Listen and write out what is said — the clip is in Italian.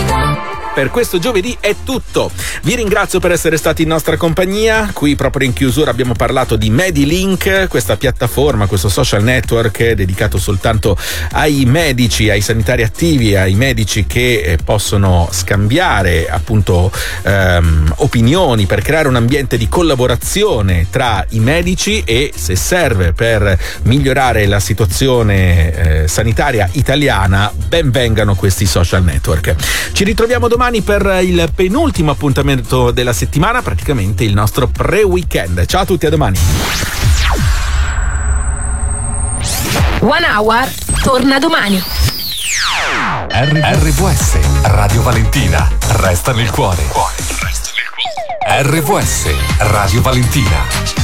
Per questo giovedì è tutto. Vi ringrazio per essere stati in nostra compagnia. Qui proprio in chiusura abbiamo parlato di Medilink, questa piattaforma, questo social network dedicato soltanto ai medici, ai sanitari attivi, ai medici che possono scambiare appunto opinioni per creare un ambiente di collaborazione tra i medici e, se serve per migliorare la situazione sanitaria italiana, ben vengano questi social network. Ci ritroviamo domani per il penultimo appuntamento della settimana, praticamente il nostro pre-weekend. Ciao a tutti, a domani. One Hour torna domani. RVS Radio Valentina, resta nel cuore. RVS Radio Valentina.